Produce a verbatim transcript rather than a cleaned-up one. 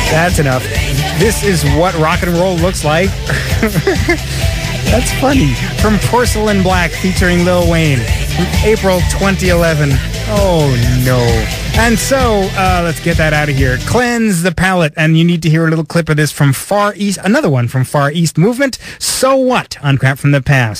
That's enough. This is what rock and roll looks like. That's funny. From Porcelain Black featuring Lil Wayne from April twenty eleven. Oh, no. And so, uh, let's get that out of here. Cleanse the Palate. And you need to hear a little clip of this from Far East. Another one from Far East Movement. So What? On Crap from the Past.